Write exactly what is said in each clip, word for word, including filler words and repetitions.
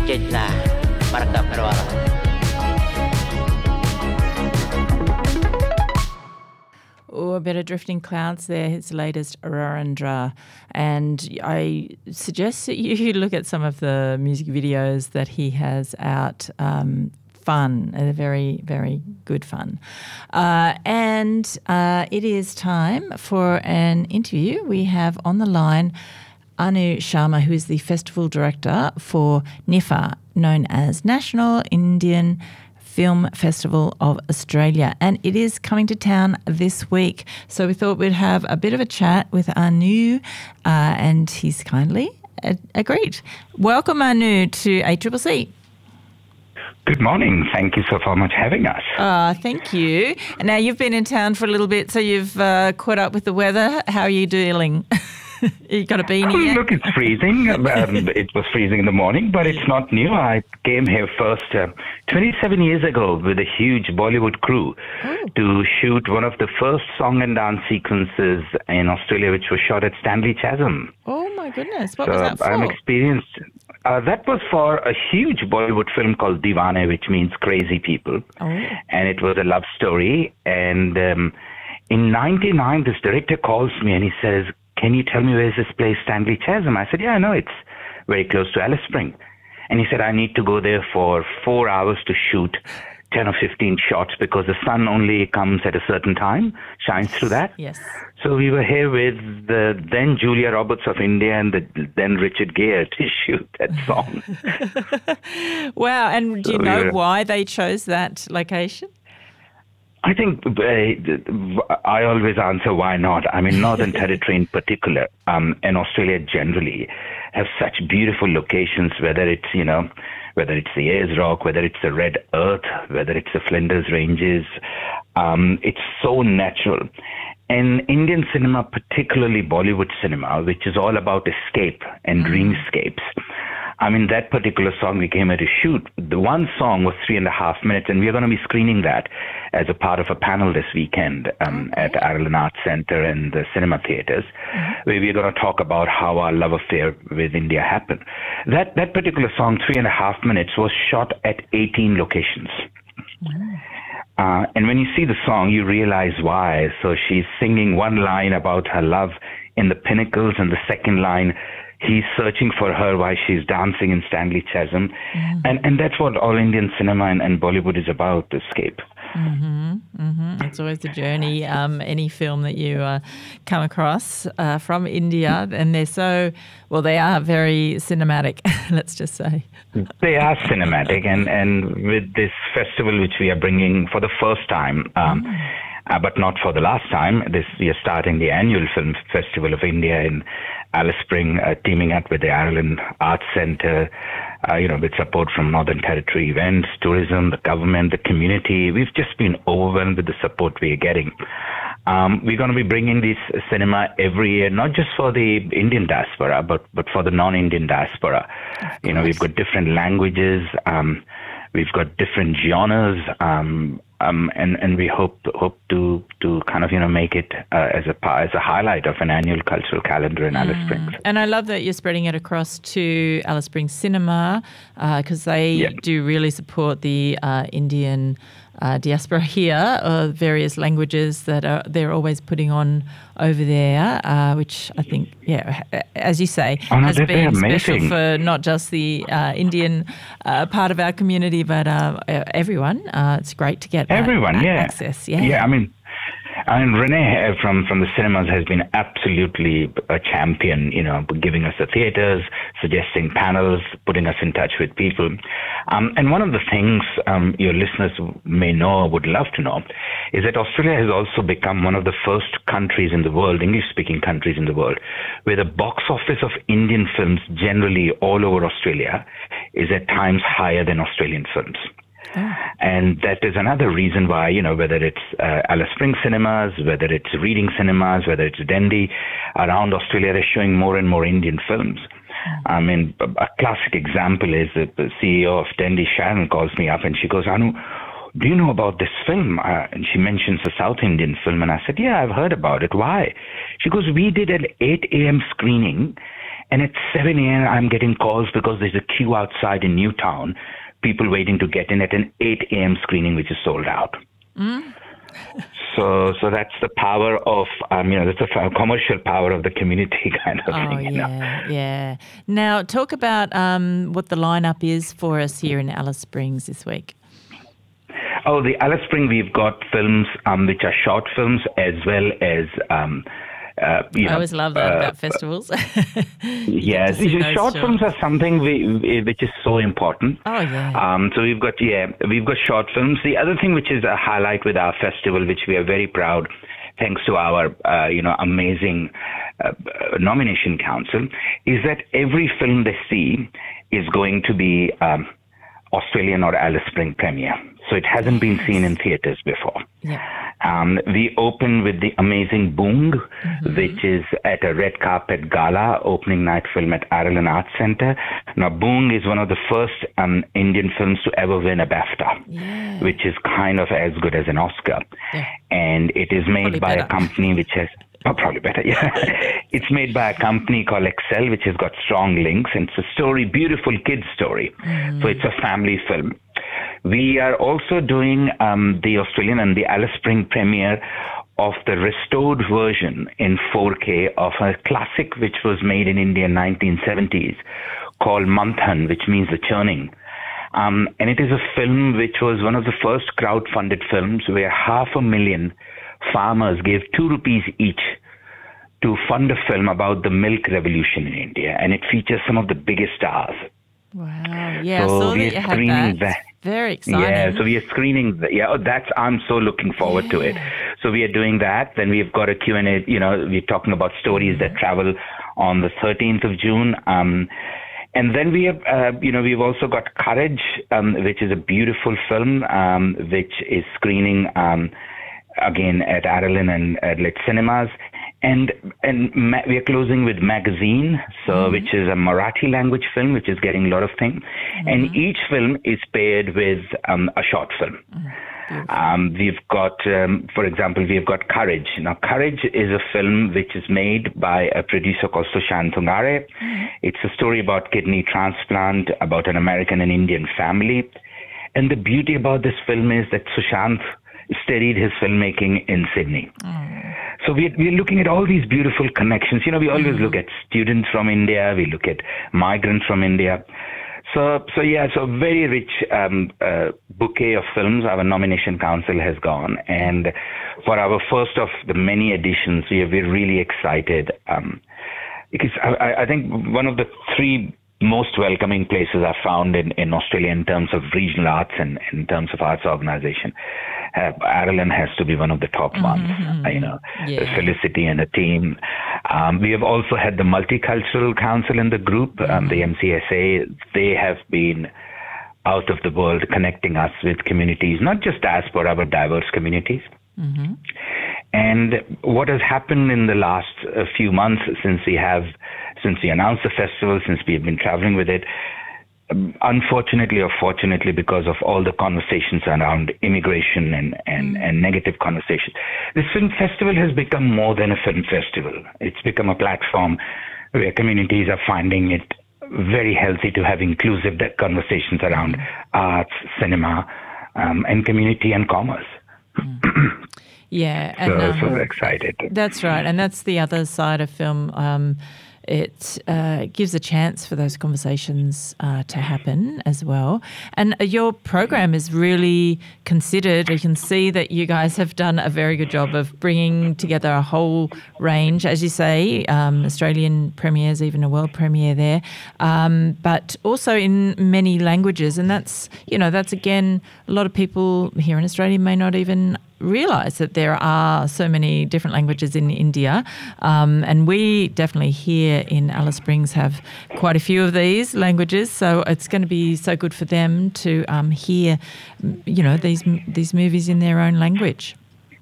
Jejna Marga Perwala. Oh, a bit of Drifting Clouds there, his latest Rarandra. And I suggest that you look at some of the music videos that he has out. Um, fun, uh, very, very good fun. Uh, and uh, it is time for an interview. We have on the line Anu Sharma, who is the festival director for NIFA, known as National Indian Film Festival of Australia, and it is coming to town this week. So we thought we'd have a bit of a chat with Anu, uh, and he's kindly uh, agreed. Welcome, Anu, to A C C C. Good morning. Thank you so much for having us. Uh, thank you. Now, you've been in town for a little bit, so you've uh, caught up with the weather. How are you dealing? You got a beanie? Oh, yet? look, it's freezing. um, it was freezing in the morning, but it's not new. I came here first uh, twenty-seven years ago with a huge Bollywood crew oh. to shoot one of the first song and dance sequences in Australia, which was shot at Stanley Chasm. Oh, my goodness. What so was that for? I'm experienced. Uh, that was for a huge Bollywood film called Deewane, which means crazy people. Oh. And it was a love story. And um, in ninety-nine, this director calls me and he says, "Can you tell me where's this place, Stanley Chasm?" I said, "Yeah, I know. It's very close to Alice Spring." And he said, "I need to go there for four hours to shoot ten or fifteen shots because the sun only comes at a certain time, shines through that." Yes. So we were here with the then Julia Roberts of India and the then Richard Gere to shoot that song. Wow. And do you so know yeah. why they chose that location? I think uh, I always answer why not. I mean, Northern Territory in particular, um, and Australia generally, have such beautiful locations, whether it's, you know, whether it's the Ayers Rock, whether it's the Red Earth, whether it's the Flinders Ranges. Um, it's so natural. And Indian cinema, particularly Bollywood cinema, which is all about escape and dreamscapes. I mean, that particular song we came here to shoot, the one song was three and a half minutes, and we're going to be screening that as a part of a panel this weekend um, okay. at Ireland Arts Centre and the cinema theatres, mm-hmm. where we're going to talk about how our love affair with India happened. That that particular song, three and a half minutes, was shot at eighteen locations. Mm-hmm. Uh, and when you see the song, you realize why. So she's singing one line about her love in the pinnacles, and the second line, he's searching for her while she's dancing in Stanley Chasm. Mm-hmm. And and that's what all Indian cinema and, and Bollywood is about, escape. Mm-hmm, mm-hmm. It's always a journey, um, any film that you uh, come across uh, from India. And they're so, well, they are very cinematic, let's just say. They are cinematic. And, and with this festival, which we are bringing for the first time, um, mm. Uh, but not for the last time. This we are starting the annual Film Festival of India in Alice Spring, uh, teaming up with the Ireland Arts Centre, uh, you know, with support from Northern Territory events, tourism, the government, the community. We've just been overwhelmed with the support we are getting. Um, we're going to be bringing this cinema every year, not just for the Indian diaspora, but but for the non-Indian diaspora. You know, we've got different languages. Um, we've got different genres. Um, Um, and, and we hope hope to to kind of you know make it uh, as a as a highlight of an annual cultural calendar in mm. Alice Springs. And I love that you're spreading it across to Alice Springs Cinema because uh, they yep. do really support the uh, Indian uh, diaspora here, uh, various languages that are, they're always putting on over there, uh, which I think, yeah, as you say, oh, no, has been special amazing. for not just the uh, Indian uh, part of our community, but uh, everyone. Uh, it's great to get everyone, that, that yeah, access. Yeah, yeah. I mean. I mean, Renee from, from the cinemas has been absolutely a champion, you know, giving us the theaters, suggesting panels, putting us in touch with people. Um, and one of the things um, your listeners may know, would love to know, is that Australia has also become one of the first countries in the world, English-speaking countries in the world, where the box office of Indian films generally all over Australia is at times higher than Australian films. Oh. And that is another reason why, you know, whether it's uh, Alice Springs cinemas, whether it's Reading cinemas, whether it's Dendy, around Australia, they're showing more and more Indian films. Oh. I mean, a classic example is that the C E O of Dendy, Sharon, calls me up and she goes, "Anu, do you know about this film?" Uh, and she mentions a South Indian film. And I said, "Yeah, I've heard about it. Why?" She goes, "We did an eight a.m. screening And at seven a.m., I'm getting calls because there's a queue outside in Newtown, people waiting to get in at an eight a.m. screening, which is sold out. Mm. So, so that's the power of, um, you know, that's the commercial power of the community kind of oh, thing. You yeah, know? yeah. Now, talk about um, what the lineup is for us here in Alice Springs this week. Oh, the Alice Springs, we've got films um, which are short films as well as. Um, uh, you I know, always love that uh, about festivals. Yes, short films are something we, which is so important. Oh yeah. Um, so we've got yeah, we've got short films. The other thing which is a highlight with our festival, which we are very proud, thanks to our uh, you know amazing uh, nomination council, is that every film they see is going to be um, Australian or Alice Springs premiere. So it hasn't been seen in theaters before. Yeah. Um, we open with the amazing Boong, mm-hmm. which is at a red carpet gala opening night film at Ireland Arts Centre. Now, Boong is one of the first um, Indian films to ever win a BAFTA, yeah. which is kind of as good as an Oscar. Yeah. And it is made Probably by better. a company which has... Oh, probably better, yeah. It's made by a company called Excel, which has got strong links. And it's a story, beautiful kids story. Mm. So it's a family film. We are also doing um, the Australian and the Alice Springs premiere of the restored version in four K of a classic which was made in India in nineteen seventies called Manthan, which means the churning. Um, and it is a film which was one of the first crowd-funded films where half a million farmers gave two rupees each to fund a film about the milk revolution in India. And it features some of the biggest stars. Wow. Yeah, so I saw we that you are had screening that. that. Very exciting. Yeah, so we are screening. The, yeah, oh, that's. I'm so looking forward yeah. to it. So we are doing that. Then we've got a Q and A. You know, we're talking about stories mm-hmm. that travel on the thirteenth of June. Um, and then we have, uh, you know, we've also got Courage, um, which is a beautiful film, um, which is screening um, again at Ireland and Adelaide Cinemas. And and ma- we are closing with Magazine, so mm-hmm. which is a Marathi language film, which is getting a lot of things. Mm-hmm. And each film is paired with um, a short film. Mm-hmm. Um, we've got, um, for example, we've got Courage. Now, Courage is a film which is made by a producer called Sushant Tungare. Mm-hmm. It's a story about kidney transplant, about an American and Indian family. And the beauty about this film is that Sushant studied his filmmaking in Sydney. Mm. So we're, we're looking at all these beautiful connections. You know, we always mm. look at students from India. We look at migrants from India. So, so yeah, so very rich um, uh, bouquet of films our nomination council has gone. And for our first of the many editions, we are, we're really excited. Um, because I, I think one of the three most welcoming places are found in, in Australia in terms of regional arts and in terms of arts organization. Uh, Ireland has to be one of the top mm-hmm, ones, mm-hmm. you know, yeah. Felicity and the team. Um, we have also had the Multicultural Council in the group, mm-hmm. um, the M C S A. They have been out of the world connecting us with communities, not just diaspora, but diverse communities. Mm-hmm. And what has happened in the last uh, few months since we have, since we announced the festival, since we have been traveling with it, um, unfortunately or fortunately, because of all the conversations around immigration and, and, mm. and negative conversations, this film festival has become more than a film festival. It's become a platform where communities are finding it very healthy to have inclusive conversations around mm. arts, cinema, um, and community and commerce. Mm. Yeah. And, so, um, so we're excited. That's right. And that's the other side of film. Um, it uh, gives a chance for those conversations uh, to happen as well. And your program is really considered. You can see that you guys have done a very good job of bringing together a whole range, as you say, um, Australian premieres, even a world premiere there, um, but also in many languages. And that's, you know, that's again, a lot of people here in Australia may not even realise that there are so many different languages in India, um, and we definitely here in Alice Springs have quite a few of these languages, so it's going to be so good for them to um, hear, you know, these these movies in their own language.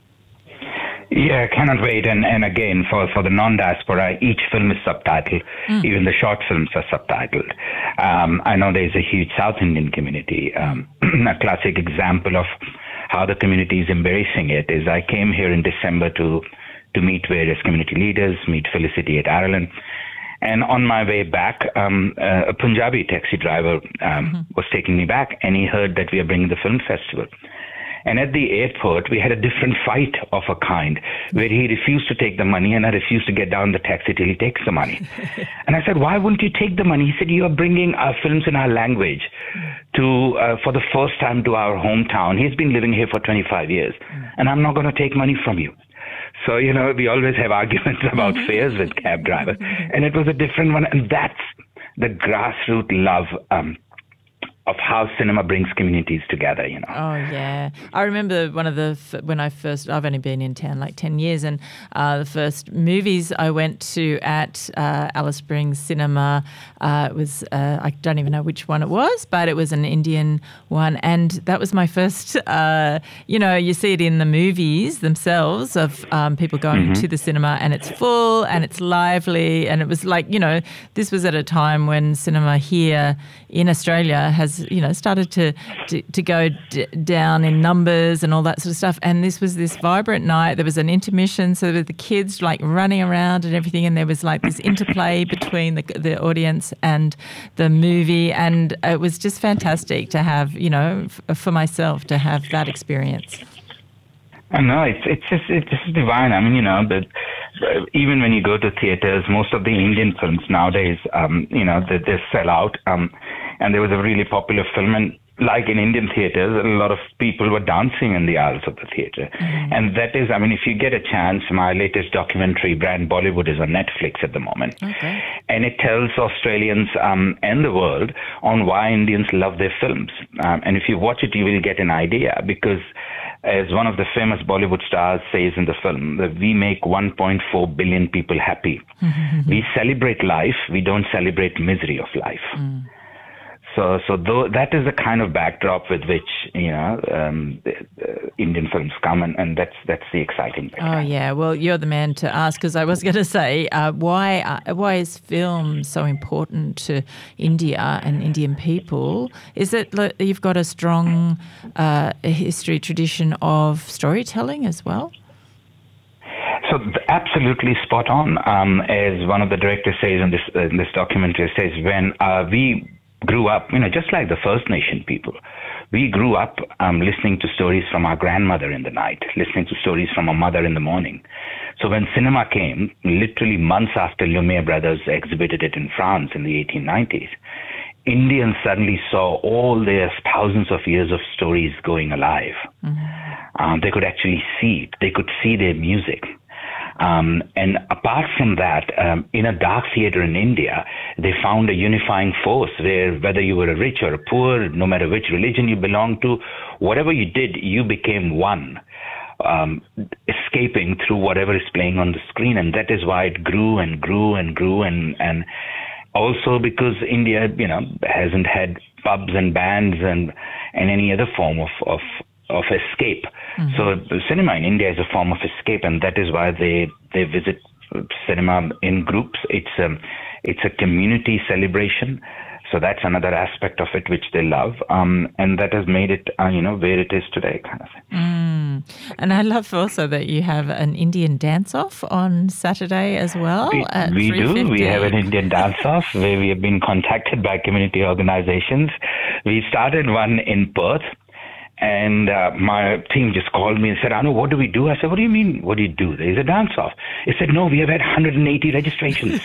Yeah, I cannot wait. And, and again, for, for the non-diaspora, each film is subtitled. Mm. Even the short films are subtitled. Um, I know there's a huge South Indian community. Um, a classic example of how the community is embracing it is I came here in December to to meet various community leaders, meet Felicity at Ireland. And on my way back, um, uh, a Punjabi taxi driver um, mm-hmm. was taking me back, and he heard that we are bringing the film festival. And at the airport, we had a different fight of a kind, where he refused to take the money, and I refused to get down the taxi till he takes the money. And I said, why wouldn't you take the money? He said, you are bringing our films in our language to uh, for the first time to our hometown. He's been living here for twenty-five years, and I'm not going to take money from you. So, you know, we always have arguments about fares with cab drivers, and it was a different one. And that's the grassroots love um, of how cinema brings communities together, you know. Oh, yeah. I remember one of the, when I first, I've only been in town like ten years, and uh, the first movies I went to at uh, Alice Springs Cinema, uh, it was, uh, I don't even know which one it was, but it was an Indian one. And that was my first, uh, you know, you see it in the movies themselves of um, people going mm-hmm. to the cinema, and it's full and it's lively. And it was like, you know, this was at a time when cinema here in Australia has, you know, started to to, to go d- down in numbers and all that sort of stuff. And this was this vibrant night. There was an intermission, so with the kids like running around and everything, and there was like this interplay between the the audience and the movie, and it was just fantastic to have, you know, f- for myself to have that experience. I know, it's it's just it's just divine. I mean, you know, but even when you go to theaters, most of the Indian films nowadays, um, you know, they, they sell out. Um, and there was a really popular film, and like in Indian theaters, a lot of people were dancing in the aisles of the theater. Mm-hmm. And that is, I mean, if you get a chance, my latest documentary, Brand Bollywood, is on Netflix at the moment. Okay. And it tells Australians um, and the world on why Indians love their films. Um, and if you watch it, you will get an idea, because as one of the famous Bollywood stars says in the film, that we make one point four billion people happy. Mm-hmm. We celebrate life. We don't celebrate misery of life. Mm. So, so though, that is the kind of backdrop with which, you know, um, the, the Indian films come, and, and that's that's the exciting bit. Oh yeah, well, you're the man to ask, because I was going to say, uh, why uh, why is film so important to India and Indian people? Is it like you've got a strong uh, history tradition of storytelling as well? So absolutely spot on. Um, as one of the directors says in this uh, in this documentary, says when uh, we grew up, you know, just like the First Nation people, we grew up um, listening to stories from our grandmother in the night, listening to stories from our mother in the morning. So when cinema came, literally months after Lumiere Brothers exhibited it in France in the eighteen nineties, Indians suddenly saw all their thousands of years of stories going alive. Mm-hmm. Um, they could actually see it. They could see their music. Um, and apart from that, um, in a dark theater in India, they found a unifying force where whether you were a rich or a poor, no matter which religion you belonged to, whatever you did, you became one, um, escaping through whatever is playing on the screen. And that is why it grew and grew and grew. And, and also because India, you know, hasn't had pubs and bands and, and any other form of, of of escape. Mm-hmm. So cinema in India is a form of escape, and that is why they they visit cinema in groups. It's a, it's a community celebration. So that's another aspect of it which they love, um, and that has made it, uh, you know, where it is today, kind of thing. Mm. And I love also that you have an Indian dance-off on Saturday as well. We, at we do. We have an Indian dance-off where we have been contacted by community organizations. We started one in Perth. And uh, my team just called me and said, Anu, what do we do? I said, what do you mean, what do you do? There's a dance-off. They said, no, we have had one hundred eighty registrations.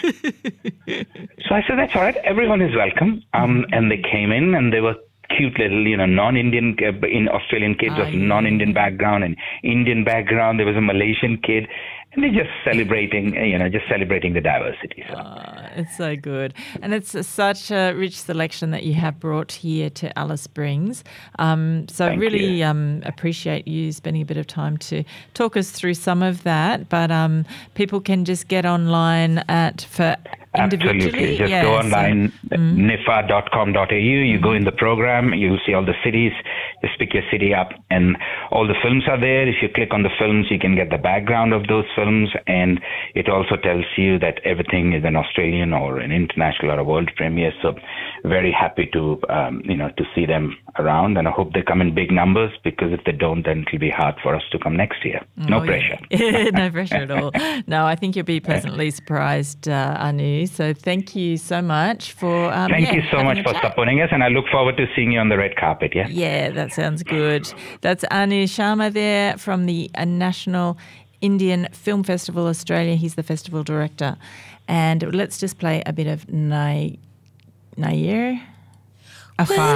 So I said, that's all right. Everyone is welcome. Um, and they came in, and they were cute little, you know, non-Indian, uh, in Australian kids of non-Indian background and Indian background. There was a Malaysian kid. And they're just celebrating, you know, just celebrating the diversity. So. Oh, it's so good. And it's a, such a rich selection that you have brought here to Alice Springs. Um, so I really um, appreciate you spending a bit of time to talk us through some of that. But um, people can just get online at for Absolutely. Just yeah, go online, so, mm. N I F A dot com dot a u. You mm-hmm. go in the program, you'll see all the cities. Just pick your city up, and all the films are there. If you click on the films, you can get the background of those films, and it also tells you that everything is an Australian or an international or a world premiere. So very happy to, um, you know, to see them around, and I hope they come in big numbers, because if they don't, then it'll be hard for us to come next year. No Oh, pressure. Yeah. No pressure at all. No, I think you'll be pleasantly surprised, uh, Anu. So thank you so much for um, Thank yeah, you so having much a for chat. supporting us, and I look forward to seeing you on the red carpet. Yeah. Yeah, that sounds good. That's Anu Sharma there from the uh, National Indian Film Festival Australia. He's the festival director. And let's just play a bit of Nai Nair Afar.